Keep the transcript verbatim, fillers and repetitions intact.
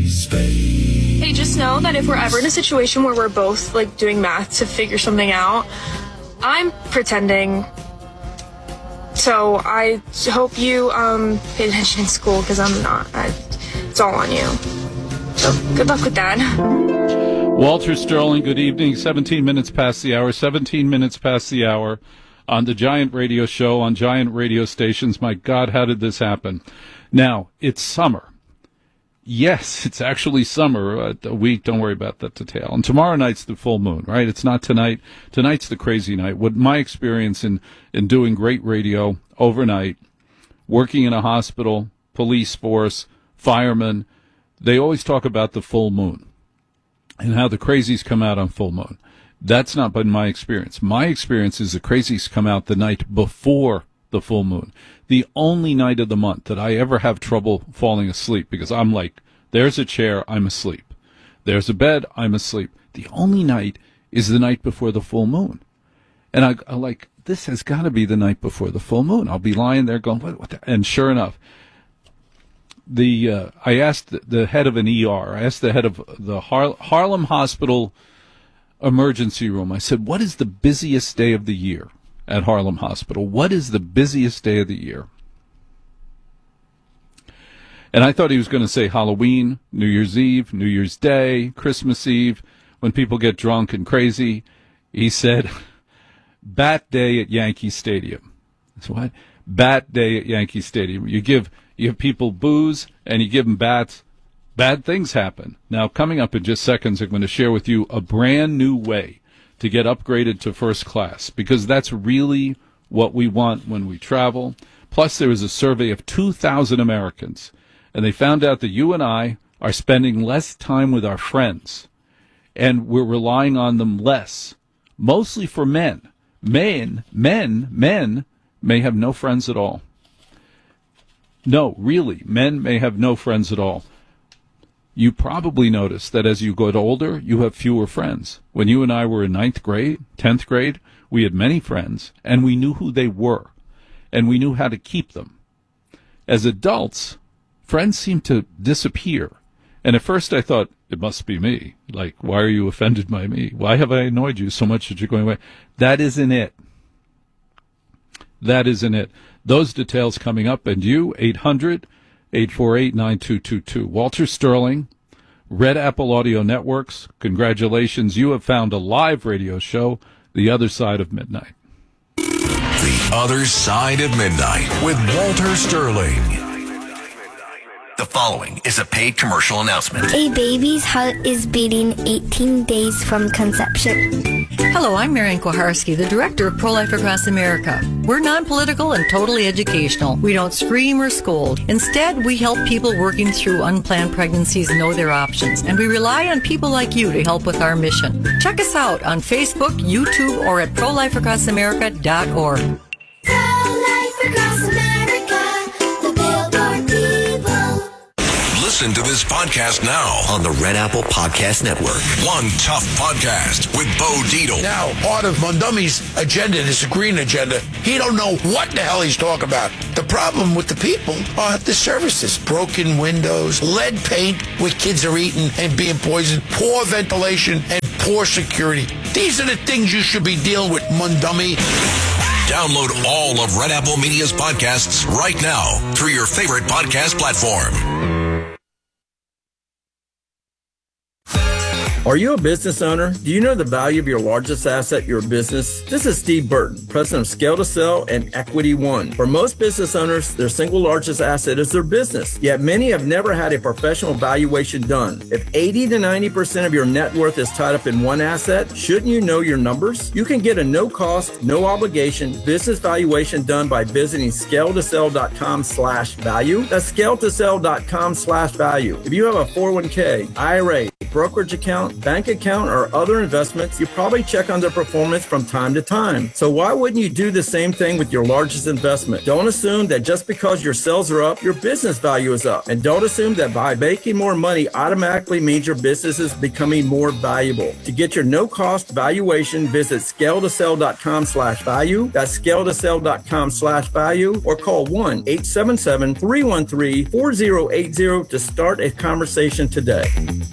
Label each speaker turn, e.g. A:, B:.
A: Hey, just know that if we're ever in a situation where we're both like doing math to figure something out, I'm pretending. So I hope you um, pay attention in school because I'm not. I, it's all on you. So good luck with that.
B: Walter Sterling, good evening. seventeen minutes past the hour. seventeen minutes past the hour on the Giant Radio Show on Giant Radio stations. My God, how did this happen? Now, it's summer. Yes, it's actually summer. Uh, a week, don't worry about that detail. And tomorrow night's the full moon, right? It's not tonight. Tonight's the crazy night. What my experience in, in doing great radio overnight, working in a hospital, police force, firemen, they always talk about the full moon and how the crazies come out on full moon. That's not been my experience. My experience is the crazies come out the night before the full moon. The only night of the month that I ever have trouble falling asleep, because I'm like, there's a chair, I'm asleep. There's a bed, I'm asleep. The only night is the night before the full moon. And I, I like, this has got to be the night before the full moon. I'll be lying there going, what, what the? And sure enough, the uh, I asked the, the head of an E R, I asked the head of the Har- Harlem Hospital emergency room, I said, what is the busiest day of the year at Harlem Hospital? What is the busiest day of the year? And I thought he was going to say Halloween, New Year's Eve, New Year's Day, Christmas Eve, when people get drunk and crazy. He said, Bat Day at Yankee Stadium. That's what? Bat Day at Yankee Stadium. You give you give people booze and you give them bats, bad things happen. Now, coming up in just seconds, I'm going to share with you a brand new way to get upgraded to first class, because that's really what we want when we travel. Plus, there was a survey of two thousand Americans, and they found out that you and I are spending less time with our friends, and we're relying on them less, mostly for men. Men, men, men may have no friends at all. No, really, men may have no friends at all. You probably notice that as you get older, you have fewer friends. When you and I were in ninth grade, tenth grade, we had many friends, and we knew who they were, and we knew how to keep them. As adults, friends seem to disappear. And at first I thought, it must be me. Like, why are you offended by me? Why have I annoyed you so much that you're going away? That isn't it. That isn't it. Those details coming up, and you, eight hundred, eight four eight, nine two two two. Walter Sterling, Red Apple Audio Networks, congratulations. You have found a live radio show, The Other Side of Midnight.
C: The Other Side of Midnight with Walter Sterling. The following is a paid commercial announcement.
D: A baby's heart is beating eighteen days from conception.
E: Hello, I'm Marian Koharski, the director of Pro-Life Across America. We're non-political and totally educational. We don't scream or scold. Instead, we help people working through unplanned pregnancies know their options, and we rely on people like you to help with our mission. Check us out on Facebook, YouTube, or at pro life across america dot org.
D: Pro-Life Across America, the Billboard people.
C: Listen to this podcast now on the Red Apple Podcast Network. One Tough Podcast with Bo Dietl.
F: Now, part of Mondumi's agenda, this green agenda, he don't know what the hell he's talking about. The problem with the people are the services. Broken windows, lead paint where kids are eating and being poisoned, poor ventilation, and poor security. These are the things you should be dealing with, Mundumi.
C: Download all of Red Apple Media's podcasts right now through your favorite podcast platform.
G: Are you a business owner? Do you know the value of your largest asset, your business? This is Steve Burton, president of Scale to Sell and Equity One. For most business owners, their single largest asset is their business. Yet many have never had a professional valuation done. If eighty to ninety percent of your net worth is tied up in one asset, shouldn't you know your numbers? You can get a no-cost, no-obligation business valuation done by visiting scale to sell dot com slash value. That's scale to sell dot com slash value. If you have a four oh one k, I R A, brokerage account, account, bank account, or other investments, you probably check on their performance from time to time. So why wouldn't you do the same thing with your largest investment? Don't assume that just because your sales are up, your business value is up. And don't assume that by making more money automatically means your business is becoming more valuable. To get your no-cost valuation, visit scale to sell dot com slash value. That's scale to sell dot com slash value, or call one eight seven seven, three one three, four zero eight zero to start a conversation today.